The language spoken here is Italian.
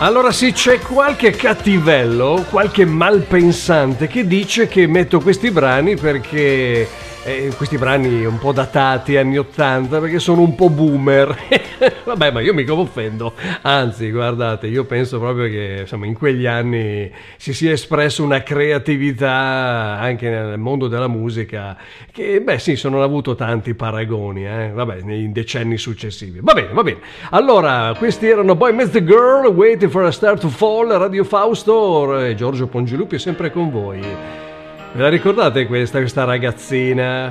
Allora sì, c'è qualche cattivello, qualche malpensante che dice che metto questi brani perché questi brani un po' datati, anni 80, perché sono un po' boomer. Vabbè, ma io mica offendo. Anzi, guardate, io penso proprio che insomma in quegli anni si sia espresso una creatività anche nel mondo della musica che, beh sì, sono avuto tanti paragoni, vabbè, nei decenni successivi. Va bene, va bene. Allora, questi erano Boy Meets the Girl, Waiting for a Star to Fall, Radio Fausto, e Giorgio Pongilupi è sempre con voi. Ve la ricordate questa ragazzina?